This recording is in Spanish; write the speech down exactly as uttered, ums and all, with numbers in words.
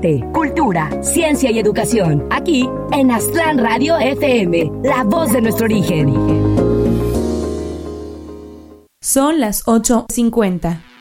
arte, cultura, ciencia y educación. Aquí en Aztlán Radio F M, la voz de nuestro origen. Son las ocho cincuenta.